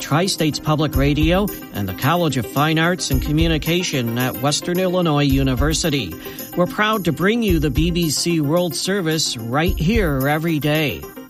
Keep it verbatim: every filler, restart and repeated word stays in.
Tri-States Public Radio and the College of Fine Arts and Communication at Western Illinois University. We're proud to bring you the B B C World Service right here every day.